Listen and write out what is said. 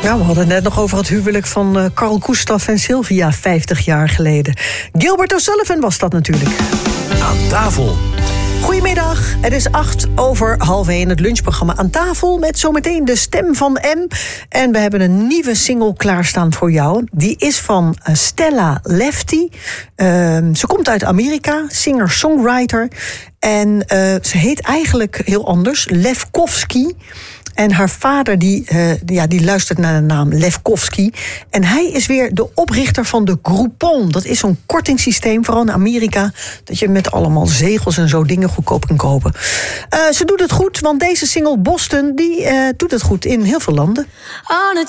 Ja, we hadden het net nog over het huwelijk van Carl Gustaf en Sylvia 50 jaar geleden. Gilbert O'Sullivan was dat natuurlijk. Aan tafel. Goedemiddag, het is 1:08, het lunchprogramma Aan tafel... met zometeen de stem van M. En we hebben een nieuwe single klaarstaan voor jou. Die is van Stella Lefty. Ze komt uit Amerika, singer-songwriter. En ze heet eigenlijk heel anders, Lefkowski. En haar vader die luistert naar de naam Lefkowski. En hij is weer de oprichter van de Groupon. Dat is zo'n kortingssysteem, vooral in Amerika... dat je met allemaal zegels en zo dingen goedkoop kan kopen. Ze doet het goed, want deze single Boston... die doet het goed in heel veel landen.